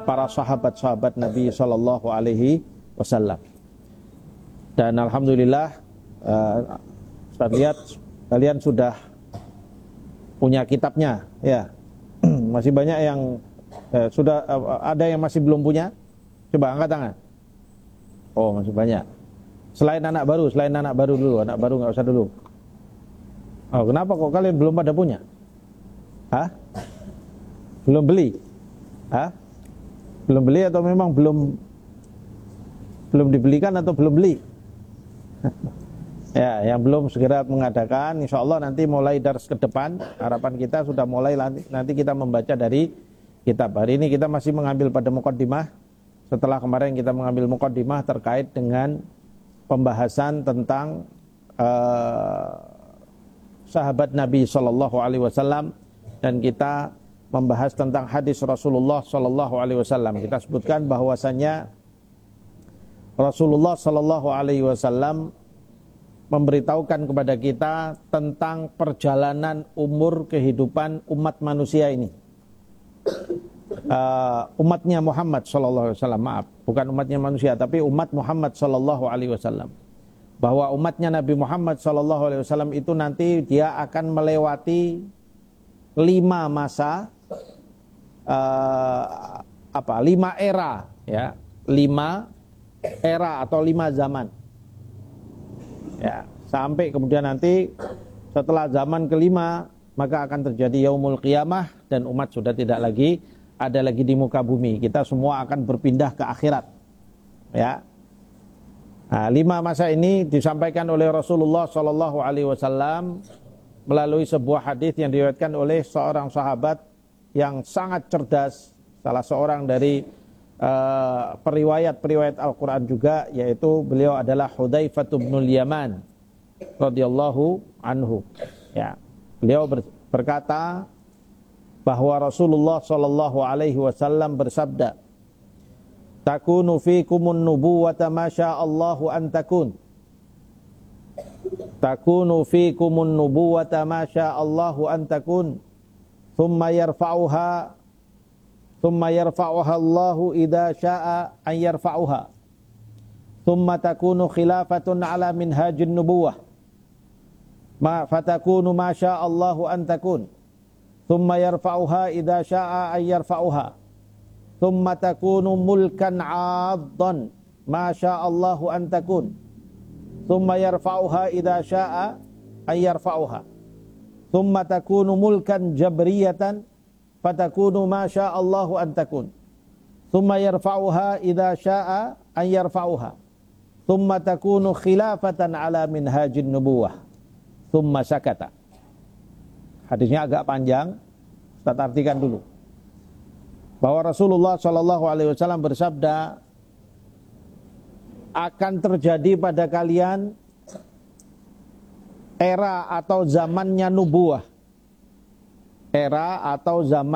para sahabat-sahabat Nabi Shallallahu Alaihi Wasallam. Dan alhamdulillah, Ustaz lihat kalian sudah punya kitabnya, ya. Masih banyak yang sudah ada yang masih belum punya. Coba angkat tangan. Oh, masih banyak. Selain anak baru dulu, anak baru nggak usah dulu. Oh, kenapa kok kalian belum pada punya? Hah? Belum beli? Hah? Belum beli atau memang belum dibelikan atau belum beli? Ya, yang belum segera mengadakan, insya Allah nanti mulai dars ke depan, harapan kita sudah mulai nanti kita membaca dari kitab. Hari ini kita masih mengambil pada muqaddimah, setelah kemarin kita mengambil muqaddimah terkait dengan pembahasan tentang sahabat Nabi Shallallahu Alaihi Wasallam, dan kita membahas tentang hadis Rasulullah Shallallahu Alaihi Wasallam. Kita sebutkan bahwasannya Rasulullah Shallallahu Alaihi Wasallam memberitahukan kepada kita tentang perjalanan umur kehidupan umat manusia ini. Umatnya Muhammad Sallallahu Alaihi Wasallam, maaf, bukan umatnya manusia, tapi umat Muhammad Sallallahu Alaihi Wasallam. Bahwa umatnya Nabi Muhammad Sallallahu Alaihi Wasallam itu nanti dia akan melewati 5 masa, 5 era, ya, 5 era atau 5 zaman. Ya, sampai kemudian nanti setelah zaman kelima maka akan terjadi yaumul qiyamah dan umat sudah tidak lagi ada lagi di muka bumi. Kita semua akan berpindah ke akhirat. Ya. Nah, 5 masa ini disampaikan oleh Rasulullah Shallallahu Alaihi Wasallam melalui sebuah hadis yang diriwayatkan oleh seorang sahabat yang sangat cerdas, salah seorang dari periwayat Al-Quran juga, yaitu beliau adalah Hudzaifah bin Yaman radhiyallahu anhu. Ya, beliau berkata bahwa Rasulullah sallallahu alaihi wasallam bersabda, "Takunu fikumun nubuwata ma sya'allahu an takun." Takunu fikumun nubuwata ma sya'allahu an takun. Thumma yarfa'uha Allahu idza sya'a an yarfa'uha. Thumma takunu khilafatun ala minhajin nubuwah. Fatakunu ma syaa Allahu an takun. Thumma yarfa'uha idza syaa an yarfa'uha. Thumma takunu mulkan 'addan ma syaa Allahu an takun. Thumma yarfa'uha idza syaa an yarfa'uha. Thumma takunu mulkan jabriyatan fatakunu ma syaa Allahu an takun. Thumma yarfa'uha idza syaa an yarfa'uha. Thumma takunu khilafatan ala minhajin nubuwah. Thumma sakata. Hadisnya agak panjang, kita artikan dulu. Bahwa Rasulullah Shallallahu Alaihi Wasallam bersabda, akan terjadi pada kalian era atau zamannya nubuwah. Era atau zaman